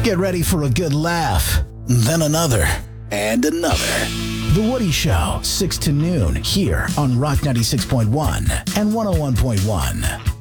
Get ready for a good laugh, then another, and another. The Woody Show, 6 to noon, here on Rock 96.1 and 101.1.